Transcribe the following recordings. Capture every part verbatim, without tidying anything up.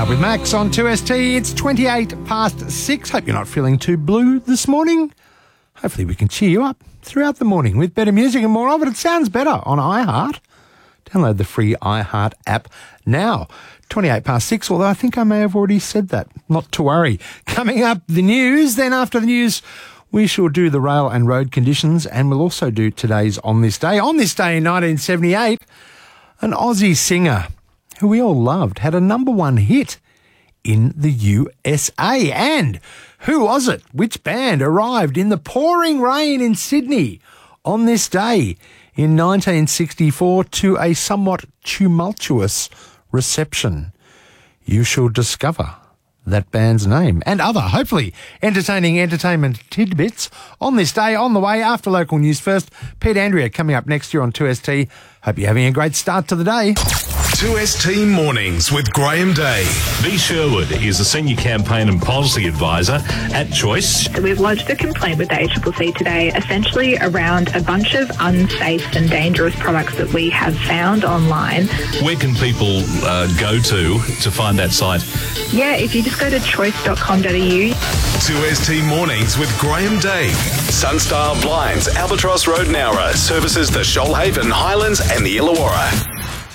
Up with Max on two S T. It's twenty-eight past six. Hope you're not feeling too blue this morning. Hopefully we can cheer you up throughout the morning with better music and more of it. It sounds better on iHeart. Download the free iHeart app now. twenty-eight past six, although I think I may have already said that. Not to worry. Coming up, the news. Then after the news, we shall do the rail and road conditions, and we'll also do today's On This Day. On this day in nineteen seventy-eight, an Aussie singer who we all loved had a number one hit in the U S A. And who was it? Which band arrived in the pouring rain in Sydney on this day in nineteen sixty-four to a somewhat tumultuous reception? You shall discover that band's name and other, hopefully, entertaining entertainment tidbits on this day. On the way, after local news first, Pete Andrea coming up next year on two S T. Hope you're having a great start to the day. two S T Mornings with Graham Day. Lee Sherwood is a Senior Campaign and Policy Advisor at Choice. So we've lodged a complaint with the A C C C today, essentially around a bunch of unsafe and dangerous products that we have found online. Where can people uh, go to to find that site? Yeah, if you just go to choice dot com dot a u. two S T Mornings with Graham Day. Sunstar Blinds, Albatross Road, Nowra, services the Shoalhaven, Highlands and the Illawarra.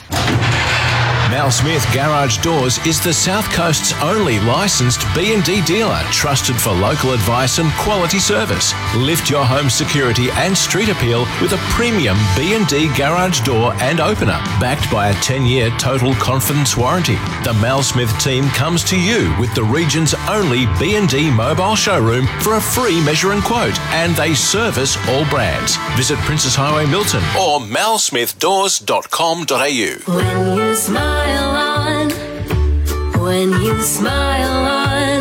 Mal Smith Garage Doors is the South Coast's only licensed B and D dealer, trusted for local advice and quality service. Lift your home security and street appeal with a premium B and D garage door and opener, backed by a ten-year total confidence warranty. The Mal Smith team comes to you with the region's only B and D mobile showroom for a free measure and quote, and they service all brands. Visit Princess Highway Milton or mal smith doors dot com dot a u. When you smile on, when you smile on,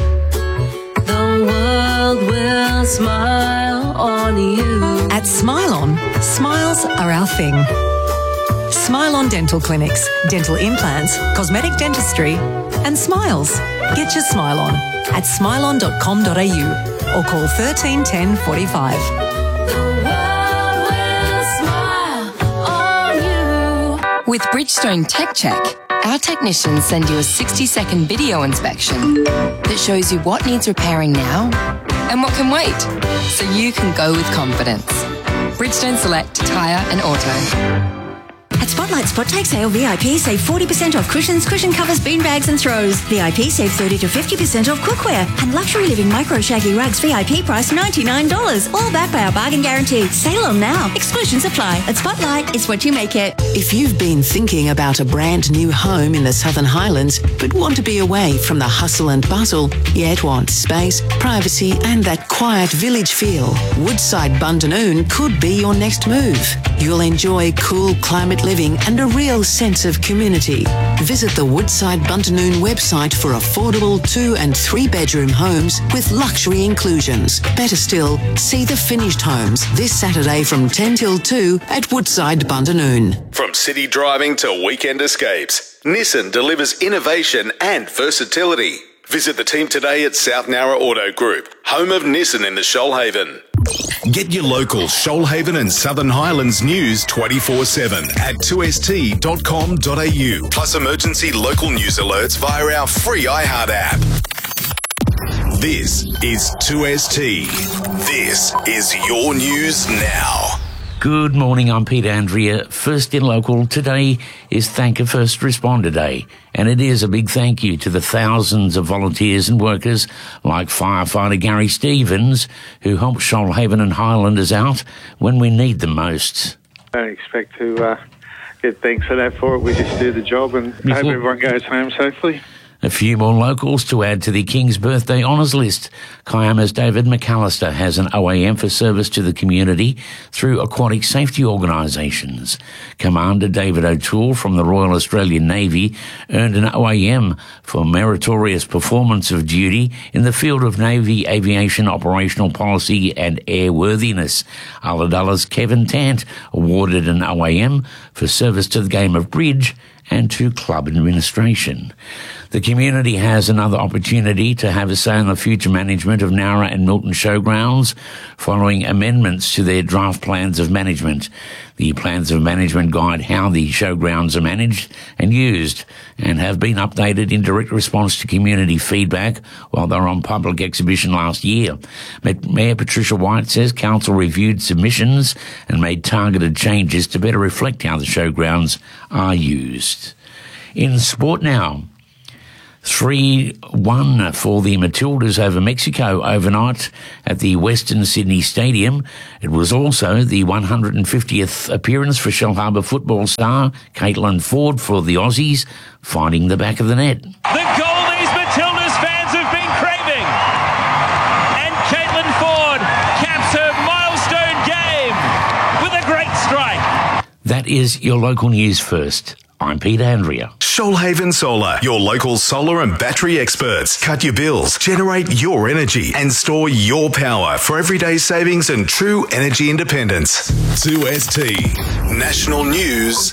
the world will smile on you. At Smile On, smiles are our thing. Smile On Dental Clinics, dental implants, cosmetic dentistry, and smiles. Get your smile on at smile on dot com dot a u or call thirteen ten forty-five. With Bridgestone Tech Check, our technicians send you a sixty-second video inspection that shows you what needs repairing now and what can wait, so you can go with confidence. Bridgestone Select Tyre and Auto. At Spotlight Spot Take Sale, V I P save forty percent off cushions, cushion covers, bean bags and throws. V I P save thirty to fifty percent off cookware. And Luxury Living Micro Shaggy Rugs V I P price ninety-nine dollars. All backed by our bargain guarantee. Sale on now. Exclusions apply. At Spotlight, it's what you make it. If you've been thinking about a brand new home in the Southern Highlands, but want to be away from the hustle and bustle, yet want space, privacy and that quiet village feel, Woodside Bundanoon could be your next move. You'll enjoy cool climate living and a real sense of community. Visit the Woodside Bundanoon website for affordable two and three bedroom homes with luxury inclusions. Better still, see the finished homes this Saturday from ten till two at Woodside Bundanoon. From city driving to weekend escapes, Nissan delivers innovation and versatility. Visit the team today at South Nowra Auto Group, home of Nissan in the Shoalhaven. Get your local Shoalhaven and Southern Highlands news twenty-four seven at two s t dot com dot a u, plus emergency local news alerts via our free iHeart app. This is two S T. This is your news now. Good morning, I'm Pete Andrea. First in local, today is Thank a First Responder Day, and it is a big thank you to the thousands of volunteers and workers like firefighter Gary Stevens, who help Shoalhaven and Highlanders out when we need them most. I don't expect to uh, get thanks for that for it. We just do the job and Before- hope everyone goes home safely. A few more locals to add to the King's Birthday Honours list. Kiama's David McAllister has an O A M for service to the community through aquatic safety organisations. Commander David O'Toole from the Royal Australian Navy earned an O A M for meritorious performance of duty in the field of Navy aviation operational policy and airworthiness. Ulladulla's Kevin Tant awarded an O A M for service to the game of bridge and to club administration. The community has another opportunity to have a say in the future management of Nowra and Milton Showgrounds following amendments to their draft plans of management. The plans of management guide how the showgrounds are managed and used and have been updated in direct response to community feedback while they were on public exhibition last year. Mayor Patricia White says council reviewed submissions and made targeted changes to better reflect how the showgrounds are used. In sport now, three one for the Matildas over Mexico overnight at the Western Sydney Stadium. It was also the one hundred fiftieth appearance for Shellharbour football star Caitlin Ford for the Aussies, finding the back of the net. The goal these Matildas fans have been craving. And Caitlin Ford caps her milestone game with a great strike. That is your local news first. I'm Peter Andrea. Shoalhaven Solar, your local solar and battery experts. Cut your bills, generate your energy, and store your power for everyday savings and true energy independence. two S T National News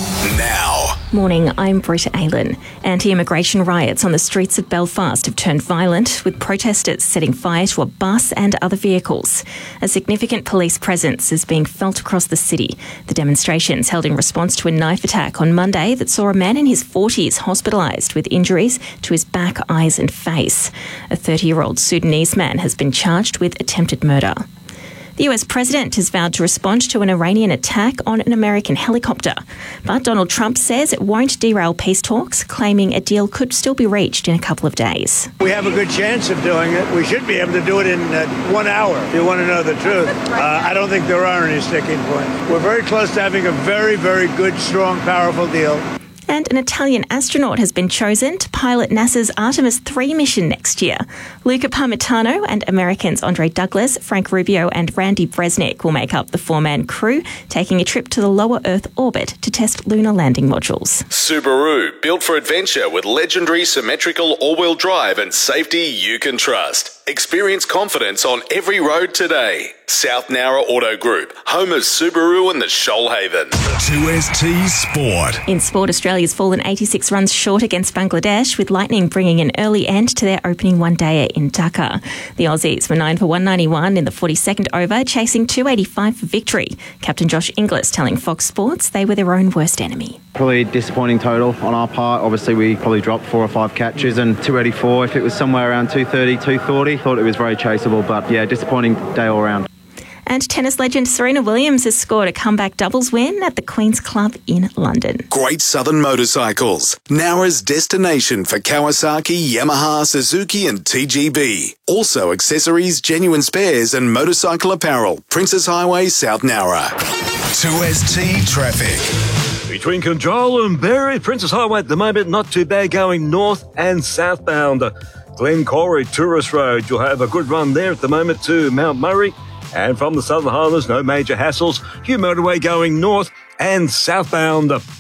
now. Morning, I'm Britta Aylen. Anti-immigration riots on the streets of Belfast have turned violent, with protesters setting fire to a bus and other vehicles. A significant police presence is being felt across the city. The demonstrations held in response to a knife attack on Monday that saw a man in his forties hospitalised with injuries to his back, eyes and face. A thirty-year-old Sudanese man has been charged with attempted murder. The U S president has vowed to respond to an Iranian attack on an American helicopter. But Donald Trump says it won't derail peace talks, claiming a deal could still be reached in a couple of days. We have a good chance of doing it. We should be able to do it in uh, one hour, if you want to know the truth. Uh, I don't think there are any sticking points. We're very close to having a very, very good, strong, powerful deal. And an Italian astronaut has been chosen to pilot NASA's Artemis three mission next year. Luca Parmitano and Americans Andre Douglas, Frank Rubio and Randy Bresnik will make up the four-man crew, taking a trip to the lower Earth orbit to test lunar landing modules. Subaru, built for adventure with legendary symmetrical all-wheel drive and safety you can trust. Experience confidence on every road today. South Nowra Auto Group, home of Subaru and the Shoalhaven. two S T Sport. In sport, Australia's fallen eighty-six runs short against Bangladesh, with Lightning bringing an early end to their opening one-dayer in Dhaka. The Aussies were nine for one ninety-one in the forty-second over, chasing two eighty-five for victory. Captain Josh Inglis telling Fox Sports they were their own worst enemy. Probably a disappointing total on our part. Obviously, we probably dropped four or five catches, and two eighty-four, if it was somewhere around two thirty, two forty, thought it was very chaseable, but yeah, disappointing day all round. And tennis legend Serena Williams has scored a comeback doubles win at the Queen's Club in London. Great Southern Motorcycles, Nowra's destination for Kawasaki, Yamaha, Suzuki and T G B. Also accessories, genuine spares and motorcycle apparel. Princess Highway, South Nowra. two S T Traffic. Between Conjola and Berry, Princess Highway at the moment, not too bad going north and southbound. Glencorrie Tourist Road, you'll have a good run there at the moment to Mount Murray. And from the Southern Highlands, no major hassles. Hugh Motorway going north and southbound. The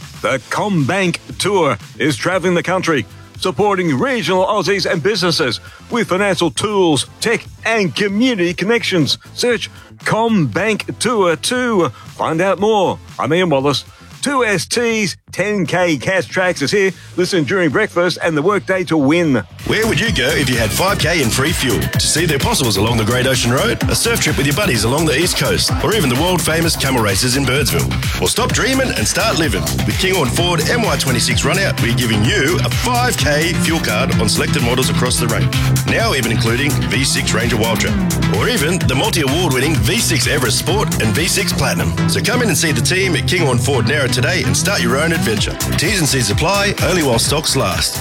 CommBank Tour is travelling the country, supporting regional Aussies and businesses with financial tools, tech and community connections. Search CommBank Tour to find out more. I'm Ian Wallace. two S T's ten K Cash Tracks is here. Listen during breakfast and the workday to win. Where would you go if you had five K in free fuel? To see the Possibles along the Great Ocean Road, a surf trip with your buddies along the East Coast, or even the world-famous camel races in Birdsville? Well, stop dreaming and start living. With Kinghorn Ford M Y twenty-six Runout, we're giving you a five K fuel card on selected models across the range. Now even including V six Ranger Wildtrak, or even the multi-award-winning V six Everest Sport and V six Platinum. So come in and see the team at Kinghorn Ford Nowra today and start your own adventure. T's and C's apply, only while stocks last.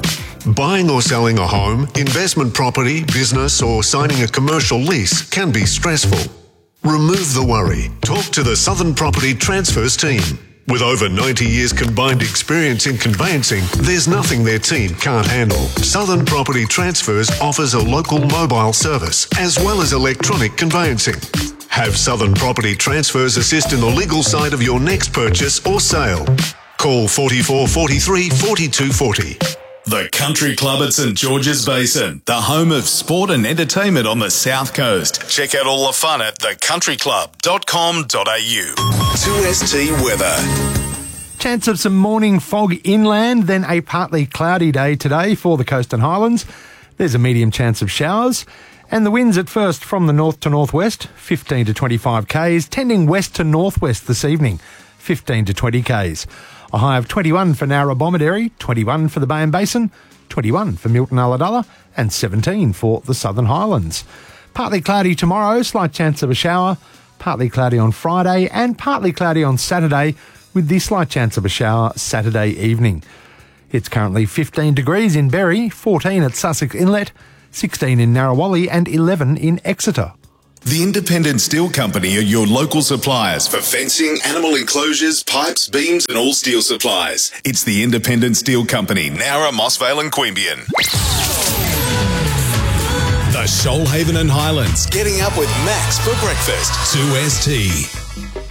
Buying or selling a home, investment property, business, or signing a commercial lease can be stressful. Remove the worry. Talk to the Southern Property Transfers team. With over ninety years combined experience in conveyancing, there's nothing their team can't handle. Southern Property Transfers offers a local mobile service as well as electronic conveyancing. Have Southern Property Transfers assist in the legal side of your next purchase or sale. Call forty-four forty-three forty-two forty. The Country Club at St George's Basin, the home of sport and entertainment on the South Coast. Check out all the fun at the country club dot com dot a u. two S T weather. Chance of some morning fog inland, then a partly cloudy day today for the Coast and Highlands. There's a medium chance of showers. And the winds at first from the north to northwest, fifteen to twenty-five k's, tending west to northwest this evening, fifteen to twenty k's. A high of twenty-one for Narrabomberry, twenty-one for the Bay and Basin, twenty-one for Milton Ulladulla, and seventeen for the Southern Highlands. Partly cloudy tomorrow, slight chance of a shower, partly cloudy on Friday and partly cloudy on Saturday, with the slight chance of a shower Saturday evening. It's currently fifteen degrees in Berry, fourteen at Sussex Inlet, sixteen in Narrawalli and eleven in Exeter. The Independent Steel Company are your local suppliers for fencing, animal enclosures, pipes, beams and all steel supplies. It's the Independent Steel Company, Nowra, Mossvale and Queanbeyan. The Shoalhaven and Highlands, getting up with Max for breakfast. two S T.